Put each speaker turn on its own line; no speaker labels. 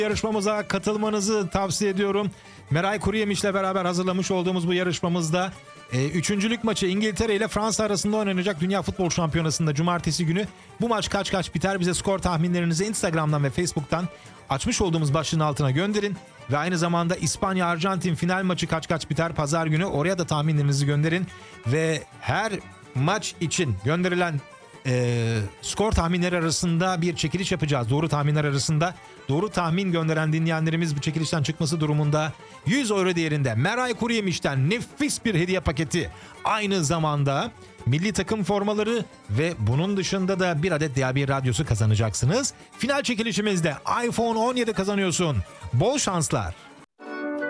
Yarışmamıza katılmanızı tavsiye ediyorum. Meray Kuruyemiş'le beraber hazırlamış olduğumuz bu yarışmamızda üçüncülük maçı İngiltere ile Fransa arasında oynanacak Dünya Futbol Şampiyonası'nda cumartesi günü. Bu maç kaç biter, bize skor tahminlerinizi Instagram'dan ve Facebook'tan açmış olduğumuz başlığın altına gönderin. Ve aynı zamanda İspanya-Arjantin final maçı kaç biter pazar günü, oraya da tahminlerinizi gönderin. Ve her maç için gönderilen skor tahminleri arasında bir çekiliş yapacağız. Doğru tahminler arasında doğru tahmin gönderen dinleyenlerimiz bu çekilişten çıkması durumunda 100 euro değerinde Meray Kuruyemiş'ten nefis bir hediye paketi, aynı zamanda milli takım formaları ve bunun dışında da bir adet DAB radyosu kazanacaksınız. Final çekilişimizde iPhone 17 kazanıyorsun. Bol şanslar.